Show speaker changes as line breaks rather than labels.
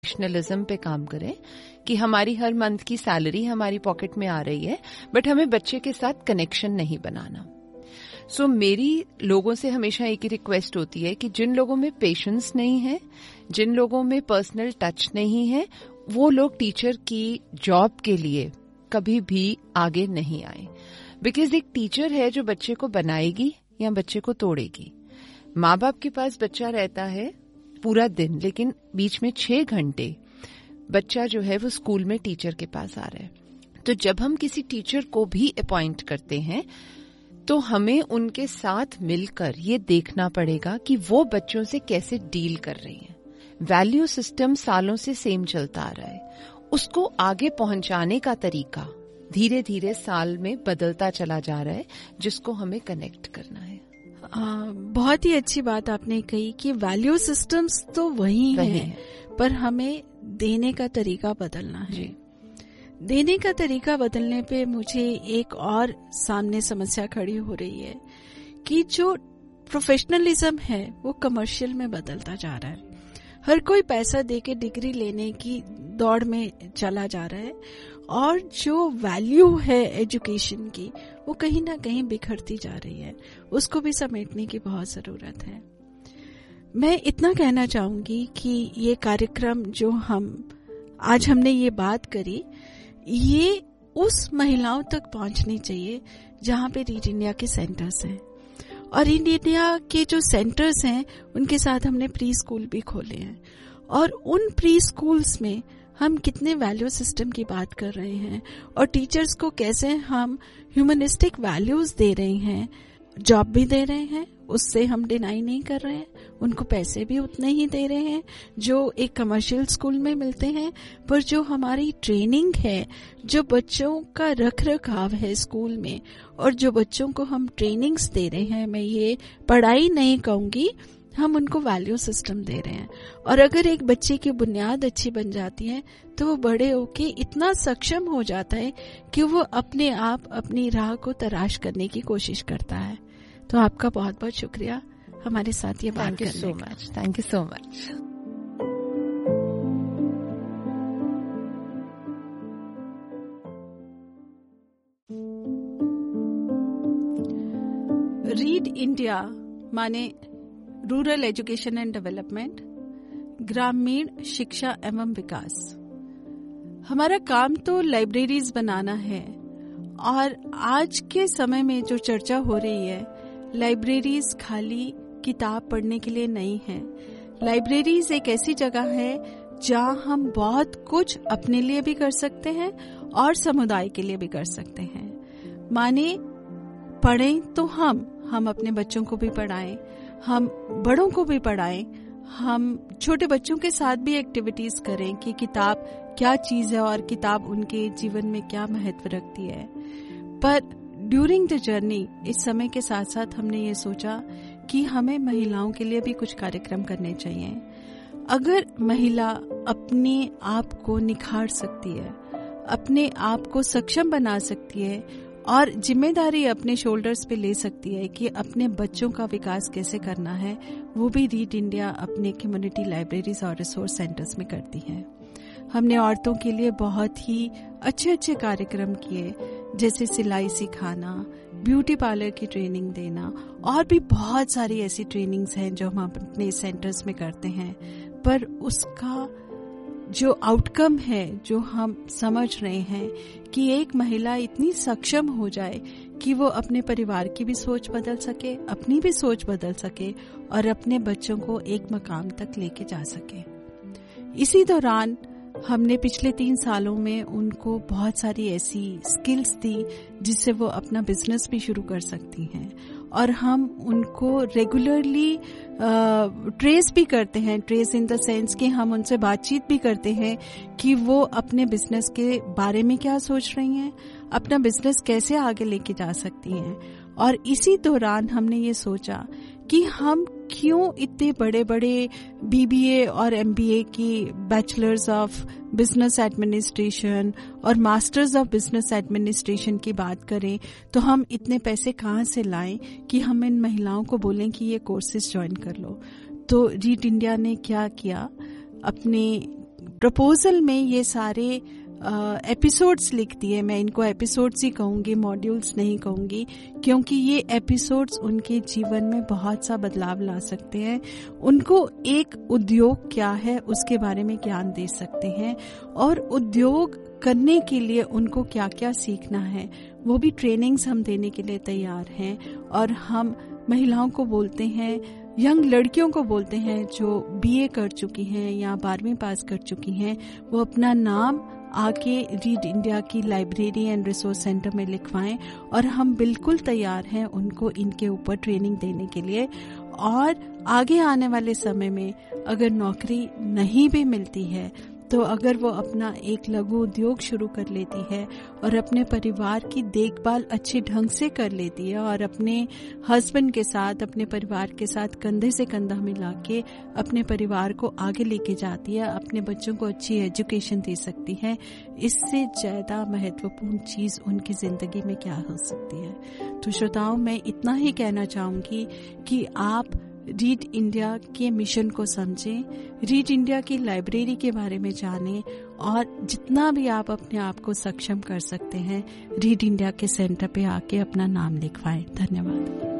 Professionalism पे काम करें कि हमारी हर मंथ की सैलरी हमारी पॉकेट में आ रही है, बट हमें बच्चे के साथ कनेक्शन नहीं बनाना। सो मेरी लोगों से हमेशा एक ही रिक्वेस्ट होती है कि जिन लोगों में पेशेंस नहीं है, जिन लोगों में पर्सनल टच नहीं है, वो लोग टीचर की जॉब के लिए कभी भी आगे नहीं आए। बिकॉज एक टीचर है जो बच्चे को बनाएगी या बच्चे को तोड़ेगी। माँ बाप के पास बच्चा रहता है पूरा दिन, लेकिन बीच में 6 घंटे बच्चा जो है वो स्कूल में टीचर के पास आ रहा है। तो जब हम किसी टीचर को भी अपॉइंट करते हैं तो हमें उनके साथ मिलकर ये देखना पड़ेगा कि वो बच्चों से कैसे डील कर रही हैं। वैल्यू सिस्टम सालों से सेम चलता आ रहा है, उसको आगे पहुंचाने का तरीका धीरे धीरे साल में बदलता चला जा रहा है, जिसको हमें कनेक्ट करना है।
बहुत ही अच्छी बात आपने कही कि वैल्यू सिस्टम्स तो वही है, पर हमें देने का तरीका बदलना है जी। देने का तरीका बदलने पे मुझे एक और सामने समस्या खड़ी हो रही है कि जो प्रोफेशनलिज्म है वो कमर्शियल में बदलता जा रहा है। हर कोई पैसा देके डिग्री लेने की दौड़ में चला जा रहा है और जो वैल्यू है एजुकेशन की वो कहीं ना कहीं बिखरती जा रही है, उसको भी समेटने की बहुत जरूरत है। मैं इतना कहना चाहूंगी कि ये कार्यक्रम जो आज हमने ये बात करी, ये उस महिलाओं तक पहुंचनी चाहिए जहां पे रीड इंडिया के सेंटर्स हैं। और रीड इंडिया के जो सेंटर्स हैं उनके साथ हमने प्री स्कूल भी खोले हैं, और उन प्री स्कूल्स में हम कितने वैल्यू सिस्टम की बात कर रहे हैं और टीचर्स को कैसे हम ह्यूमनिस्टिक वैल्यूज दे रहे हैं, जॉब भी दे रहे हैं, उससे हम डिनाई नहीं कर रहे हैं, उनको पैसे भी उतने ही दे रहे हैं जो एक कमर्शियल स्कूल में मिलते हैं। पर जो हमारी ट्रेनिंग है, जो बच्चों का रख रखाव है स्कूल में, और जो बच्चों को हम ट्रेनिंग्स दे रहे हैं, मैं ये पढ़ाई नहीं कहूंगी, हम उनको वैल्यू सिस्टम दे रहे हैं। और अगर एक बच्चे की बुनियाद अच्छी बन जाती है तो वो बड़े होके इतना सक्षम हो जाता है कि वो अपने आप अपनी राह को तलाश करने की कोशिश करता है। तो आपका बहुत बहुत शुक्रिया हमारे साथ ये बात करने का।
Thank you so much.
Read India माने रूरल एजुकेशन एंड डेवलपमेंट, ग्रामीण शिक्षा एवं विकास। हमारा काम तो लाइब्रेरीज बनाना है, और आज के समय में जो चर्चा हो रही है, लाइब्रेरीज खाली किताब पढ़ने के लिए नहीं है। लाइब्रेरीज एक ऐसी जगह है जहां हम बहुत कुछ अपने लिए भी कर सकते हैं और समुदाय के लिए भी कर सकते हैं। माने पढ़ें तो हम अपने बच्चों को भी पढ़ाएं, हम बड़ों को भी पढ़ाएं, हम छोटे बच्चों के साथ भी एक्टिविटीज करें कि किताब क्या चीज है और किताब उनके जीवन में क्या महत्व रखती है। पर ड्यूरिंग द जर्नी, इस समय के साथ साथ हमने ये सोचा कि हमें महिलाओं के लिए भी कुछ कार्यक्रम करने चाहिए। अगर महिला अपने आप को निखार सकती है, अपने आप को सक्षम बना सकती है और जिम्मेदारी अपने शोल्डर्स पे ले सकती है कि अपने बच्चों का विकास कैसे करना है, वो भी रीड इंडिया अपने कम्युनिटी लाइब्रेरीज और रिसोर्स सेंटर्स में करती है। हमने औरतों के लिए बहुत ही अच्छे अच्छे कार्यक्रम किए, जैसे सिलाई सिखाना, ब्यूटी पार्लर की ट्रेनिंग देना, और भी बहुत सारी ऐसी ट्रेनिंग्स हैं जो हम अपने सेंटर्स में करते हैं। पर उसका जो आउटकम है, जो हम समझ रहे हैं कि एक महिला इतनी सक्षम हो जाए कि वो अपने परिवार की भी सोच बदल सके, अपनी भी सोच बदल सके और अपने बच्चों को एक मकाम तक लेके जा सके। इसी दौरान हमने पिछले 3 सालों में उनको बहुत सारी ऐसी स्किल्स दी जिससे वो अपना बिजनेस भी शुरू कर सकती हैं, और हम उनको रेगुलरली ट्रेस भी करते हैं। ट्रेस इन द सेंस कि हम उनसे बातचीत भी करते हैं कि वो अपने बिजनेस के बारे में क्या सोच रही हैं, अपना बिजनेस कैसे आगे लेके जा सकती हैं। और इसी दौरान हमने ये सोचा कि हम क्यों इतने बड़े बड़े BBA और MBA की बैचलर्स ऑफ बिजनेस एडमिनिस्ट्रेशन और मास्टर्स ऑफ बिजनेस एडमिनिस्ट्रेशन की बात करें, तो हम इतने पैसे कहाँ से लाएं कि हम इन महिलाओं को बोलें कि ये कोर्सेज ज्वाइन कर लो। तो रीड इंडिया ने क्या किया, अपने प्रपोजल में ये सारे एपिसोड्स लिख दिए। मैं इनको एपिसोड्स ही कहूंगी, मॉड्यूल्स नहीं कहूंगी, क्योंकि ये एपिसोड्स उनके जीवन में बहुत सा बदलाव ला सकते हैं। उनको एक उद्योग क्या है उसके बारे में ज्ञान दे सकते हैं, और उद्योग करने के लिए उनको क्या क्या सीखना है वो भी ट्रेनिंग्स हम देने के लिए तैयार हैं। और हम महिलाओं को बोलते हैं, यंग लड़कियों को बोलते हैं जो बीए कर चुकी हैं या 12वीं पास कर चुकी हैं, वो अपना नाम आके रीड इंडिया की लाइब्रेरी एंड रिसोर्स सेंटर में लिखवाएं, और हम बिल्कुल तैयार हैं उनको इनके ऊपर ट्रेनिंग देने के लिए। और आगे आने वाले समय में अगर नौकरी नहीं भी मिलती है तो अगर वो अपना एक लघु उद्योग शुरू कर लेती है और अपने परिवार की देखभाल अच्छे ढंग से कर लेती है और अपने हस्बैंड के साथ, अपने परिवार के साथ कंधे से कंधा मिला के अपने परिवार को आगे लेके जाती है, अपने बच्चों को अच्छी एजुकेशन दे सकती है, इससे ज्यादा महत्वपूर्ण चीज उनकी जिंदगी में क्या हो सकती है। तो श्रोताओं, मैं इतना ही कहना चाहूंगी कि आप रीड इंडिया के मिशन को समझें, रीड इंडिया की लाइब्रेरी के बारे में जानें, और जितना भी आप अपने आप को सक्षम कर सकते हैं रीड इंडिया के सेंटर पे आके अपना नाम लिखवाएं। धन्यवाद।